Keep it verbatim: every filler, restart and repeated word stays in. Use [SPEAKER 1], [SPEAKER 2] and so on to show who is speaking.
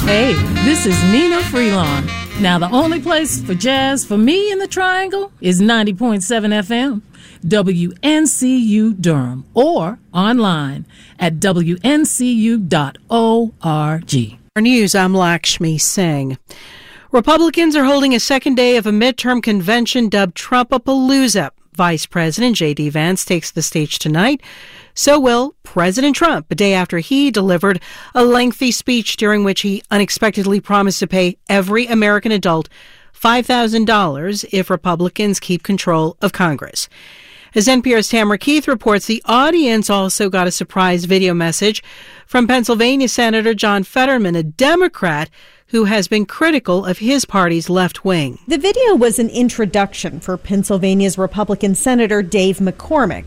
[SPEAKER 1] Hey, this is Nina Freelon. Now, the only place for jazz for me in the Triangle is ninety point seven F M, W N C U Durham, or online at W N C U dot org.
[SPEAKER 2] News, I'm Lakshmi Singh. Republicans are holding a second day of a midterm convention dubbed Trumpapalooza. Vice President J D. Vance takes the stage tonight. So will President Trump, a day after he delivered a lengthy speech during which he unexpectedly promised to pay every American adult five thousand dollars if Republicans keep control of Congress. As N P R's Tamara Keith reports, the audience also got a surprise video message from Pennsylvania Senator John Fetterman, a Democrat who has been critical of his party's left wing.
[SPEAKER 3] The video was an introduction for Pennsylvania's Republican Senator Dave McCormick.